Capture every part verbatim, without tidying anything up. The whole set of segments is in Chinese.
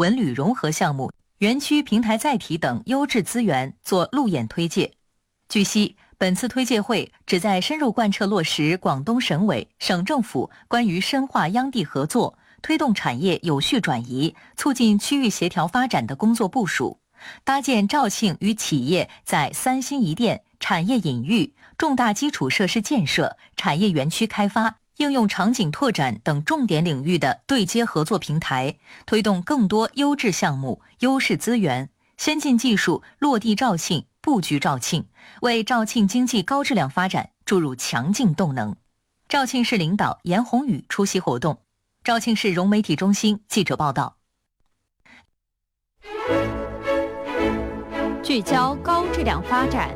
文旅融合项目、园区平台载体等优质资源做路演推介。据悉，本次推介会旨在深入贯彻落实广东省委、省政府关于深化央地合作、推动产业有序转移、促进区域协调发展的工作部署，搭建肇庆与企业在三新一店、产业隐喻、重大基础设施建设、产业园区开发、应用场景拓展等重点领域的对接合作平台，推动更多优质项目、优势资源、先进技术落地肇庆、布局肇庆，为肇庆经济高质量发展注入强劲动能。肇庆市领导严宏宇出席活动。肇庆市融媒体中心记者报道。 聚焦高质量发展。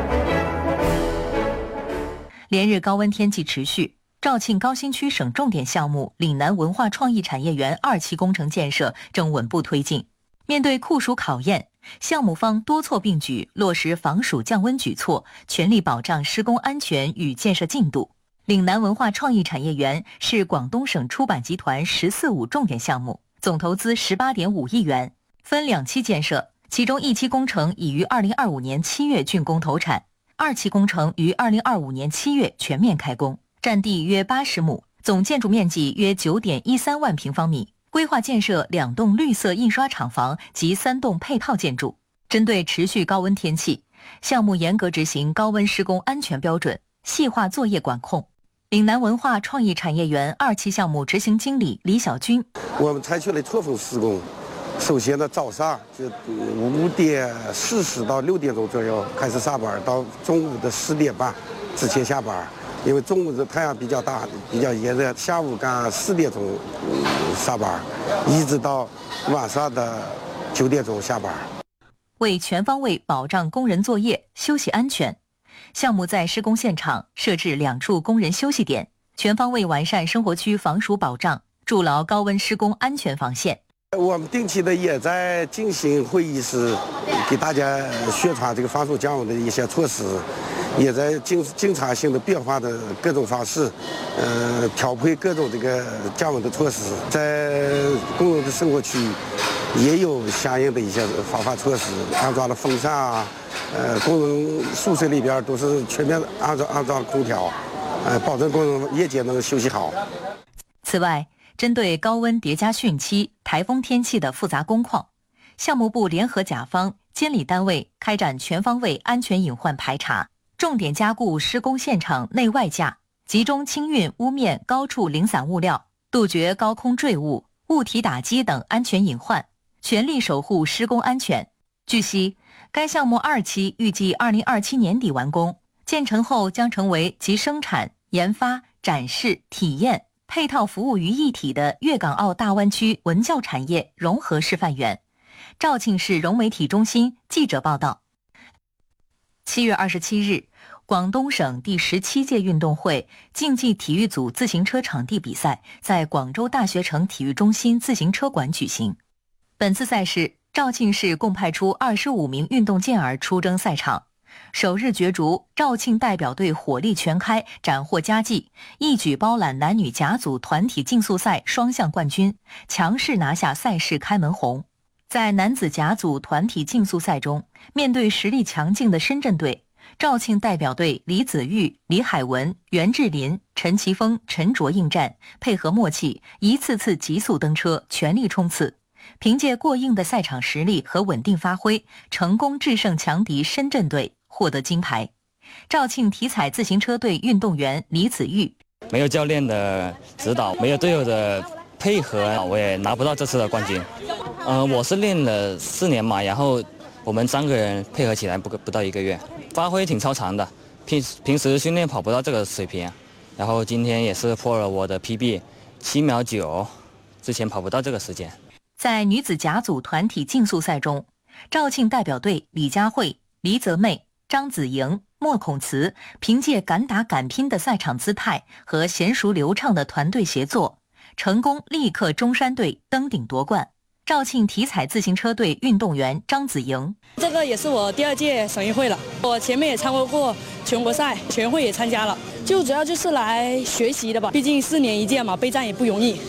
连日高温天气持续，肇庆高新区省重点项目岭南文化创意产业园二期工程建设正稳步推进。面对酷暑考验，项目方多措并举，落实防暑降温举措，全力保障施工安全与建设进度。岭南文化创意产业园是广东省出版集团“十四五”重点项目，总投资 十八点五亿元，分两期建设，其中一期工程已于二零二五年七月竣工投产，二期工程于二零二五年七月全面开工，占地约八十亩，总建筑面积约 九点一三万平方米，规划建设两栋绿色印刷厂房及三栋配套建筑。针对持续高温天气，项目严格执行高温施工安全标准，细化作业管控。岭南文化创意产业园二期项目执行经理李小军： 我们采取了错峰施工，首先呢，早上就五点四十到六点钟左右开始上班，到中午的十点半之前下班。因为中午的太阳比较大，比较炎热，下午干四点钟、嗯、上班，一直到晚上的九点钟下班。 为全方位保障工人作业、休息安全，项目在施工现场设置两处工人休息点，全方位完善生活区防暑保障，筑牢高温施工安全防线。 我们定期的也在进行会议室，给大家宣传这个防暑降温的一些措施，也在经经常性的变化的各种方式，呃，调配各种这个降温的措施，在工人的生活区也有相应的一些防范措施，安装了风扇啊，呃，工人宿舍里边都是全面安装安装空调，呃，保证工人夜间能休息好。 此外，针对高温叠加汛期、台风天气的复杂工况，项目部联合甲方、监理单位开展全方位安全隐患排查，重点加固施工现场内外架，集中清运屋面高处零散物料，杜绝高空坠物、物体打击等安全隐患，全力守护施工安全。据悉，该项目二期预计二零二七年底完工，建成后将成为集生产、研发、展示、体验、配套服务于一体的粤港澳大湾区文教产业融合示范园。肇庆市融媒体中心记者报道。七月二十七日，广东省第十七届运动会竞技体育组自行车场地比赛在广州大学城体育中心自行车馆举行。本次赛事，肇庆市共派出二十五名运动健儿出征赛场。首日角逐，肇庆代表队火力全开，斩获佳绩，一举包揽男女甲组团体竞速赛双项冠军，强势拿下赛事开门红。在男子甲组团体竞速赛中，面对实力强劲的深圳队，肇庆代表队李子玉、李海文、袁志林、陈奇峰沉着应战，配合默契，一次次急速登车，全力冲刺。凭借过硬的赛场实力和稳定发挥，成功制胜强敌深圳队，获得金牌。肇庆体彩自行车队运动员李子玉： 没有教练的指导，没有队友的配合，我也拿不到这次的冠军。嗯、呃，我是练了四年嘛，然后我们三个人配合起来不不到一个月，发挥挺超常的。平平时训练跑不到这个水平，然后今天也是破了我的 P B 七秒九，之前跑不到这个时间。 在女子甲组团体竞速赛中，肇庆代表队李佳慧、黎泽妹、张子莹、莫孔慈凭借敢打敢拼的赛场姿态和娴熟流畅的团队协作，成功力克中山队登顶夺冠。肇庆体彩自行车队运动员张子莹： 这个也是我第二届省运会了，我前面也参加过全国赛，全会也参加了，就主要就是来学习的吧，毕竟四年一届嘛，备战也不容易。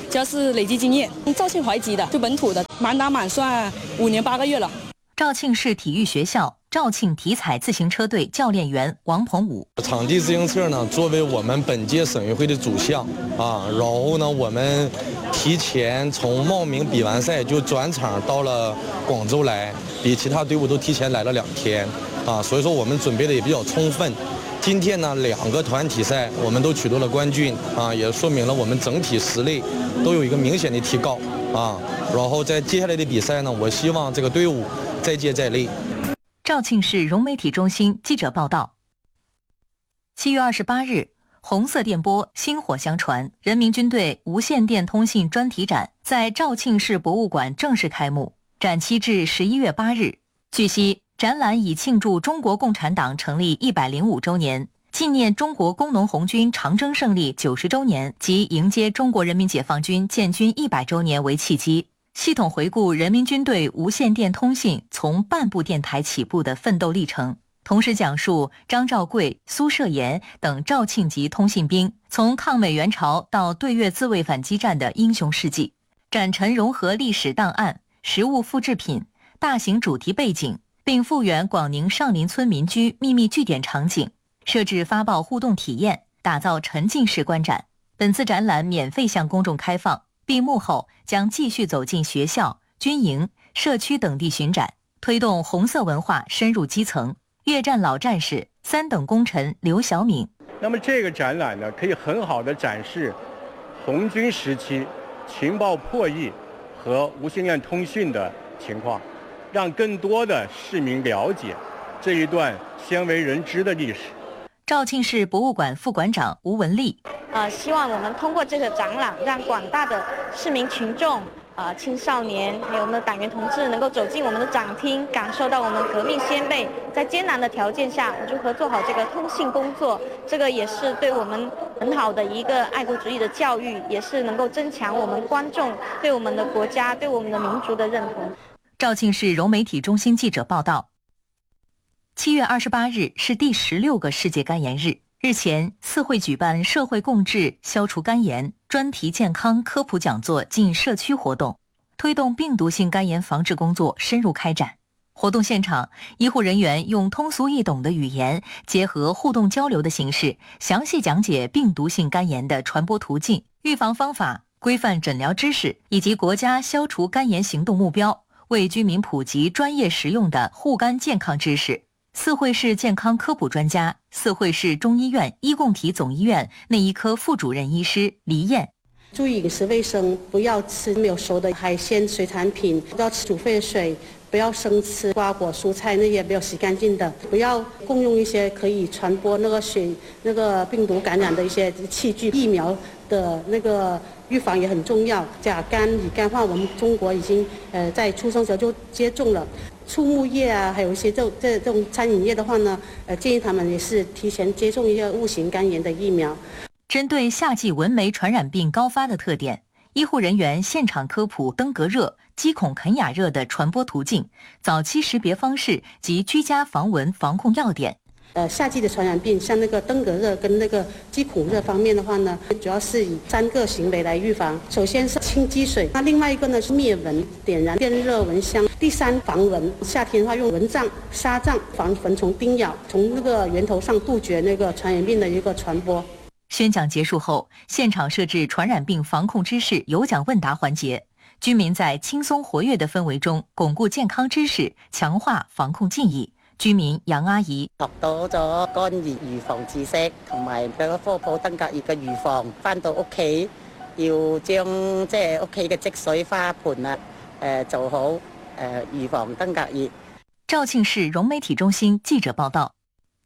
主要是累积经验。肇庆淮吉的，就本土的，满打满算五年八个月了。 肇庆市体育学校肇庆体彩自行车队教练员王鹏武： 场地自行车呢，作为我们本届省运会的主项啊，然后呢，我们提前从茂名比完赛就转场到了广州来，比其他队伍都提前来了两天啊，所以说我们准备的也比较充分。今天呢，两个团体赛我们都取得了冠军啊，也说明了我们整体实力都有一个明显的提高啊。然后在接下来的比赛呢，我希望这个队伍再接再厉。 肇庆市融媒体中心记者报道，七月二十八日，红色电波薪火相传，人民军队无线电通信专题展在肇庆市博物馆正式开幕，展期至十一月八日。据悉，展览以庆祝中国共产党成立一百零五周年、纪念中国工农红军长征胜利九十周年及迎接中国人民解放军建军一百周年为契机，系统回顾人民军队无线电通信从半部电台起步的奋斗历程，同时讲述张兆贵、苏涉言等肇庆籍通信兵从抗美援朝到对越自卫反击战的英雄事迹。展陈融合历史档案、实物复制品、大型主题背景，并复原广宁上林村民居秘密据点场景，设置发报互动体验，打造沉浸式观展。本次展览免费向公众开放，闭幕后将继续走进学校、军营、社区等地巡展，推动红色文化深入基层。越战老战士、三等功臣刘晓敏： 那么这个展览呢，可以很好的展示红军时期情报破译和无线电通讯的情况，让更多的市民了解这一段鲜为人知的历史。 肇庆市博物馆副馆长吴文丽： 呃，希望我们通过这个展览，让广大的市民群众、呃青少年，还有我们的党员同志，能够走进我们的展厅，感受到我们革命先辈在艰难的条件下如何做好这个通信工作。这个也是对我们很好的一个爱国主义的教育，也是能够增强我们观众对我们的国家、对我们的民族的认同。 肇庆市融媒体中心记者报道，七月二十八日是第十六个世界肝炎日。日前，四会举办社会共治消除肝炎专题健康科普讲座暨社区活动，推动病毒性肝炎防治工作深入开展。活动现场，医护人员用通俗易懂的语言，结合互动交流的形式，详细讲解病毒性肝炎的传播途径、预防方法、规范诊疗知识以及国家消除肝炎行动目标，为居民普及专业实用的护肝健康知识。四会市健康科普专家、四会市中医院医共体总医院内医科副主任医师黎燕： 注意饮食卫生，不要吃没有熟的海鲜、水产品，不要吃煮沸水，不要生吃瓜果蔬菜那些没有洗干净的，不要共用一些可以传播那个血那个病毒感染的一些器具。疫苗的那个预防也很重要，甲肝、乙肝患我们中国已经呃在出生时候就接种了。畜牧业啊，还有一些这这这种餐饮业的话呢，呃，建议他们也是提前接种一些戊型肝炎的疫苗。 针对夏季蚊媒传染病高发的特点，医护人员现场科普登革热、鸡孔肯雅热的传播途径、早期识别方式及居家防蚊防控要点。 呃，夏季的传染病，像那个登革热跟那个鸡孔热方面的话呢，主要是以三个行为来预防。首先是清积水，那另外一个呢是灭蚊，点燃电热蚊香。第三，防蚊。夏天的话用蚊帐、纱帐防蚊虫叮咬，从那个源头上杜绝那个传染病的一个传播。 宣讲结束后，现场设置传染病防控知识有奖问答环节，居民在轻松活跃的氛围中巩固健康知識，強化防控建議。居民楊阿姨學到咗肝炎預防知識，同埋嗰個科普登革熱嘅預防。翻到屋企要將即係屋企嘅積水花盆啊，誒做好誒預防登革熱。 肇慶市融媒體中心記者報道。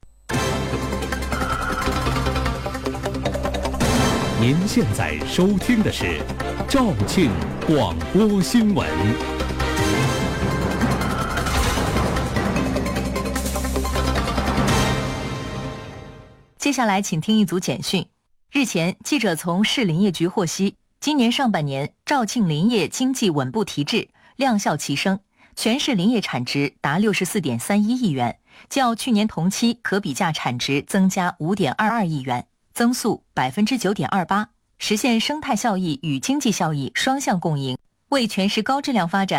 您现在收听的是肇庆广播新闻。 接下来请听一组简讯。日前，记者从市林业局获悉，今年上半年肇庆林业经济稳步提质，量效齐升，全市林业产值达 六十四点三一亿元，较去年同期可比价产值增加 五点二二亿元，增速 百分之九点二八。 实现生态效益与经济效益双向共赢，为全市高质量发展